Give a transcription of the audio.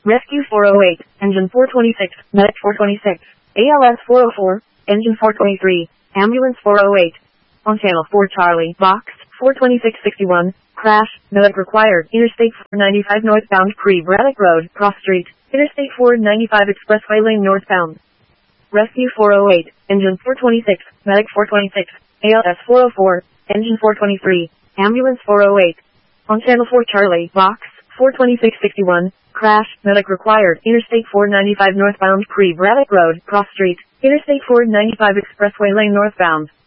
Rescue 408, Engine 426, Medic 426, ALS 404, Engine 423, Ambulance 408. On Channel 4 Charlie, Box 42661, crash, Medic required, Interstate 495 northbound Pre-Braddock Road, Cross Street, Interstate 495 Expressway lane northbound. Rescue 408, Engine 426, Medic 426, ALS 404, Engine 423, Ambulance 408. On Channel 4 Charlie, Box 42661, crash, Medic required, Interstate 495 northbound Pre-Braddock Road, Cross Street, Interstate 495 Expressway lane northbound.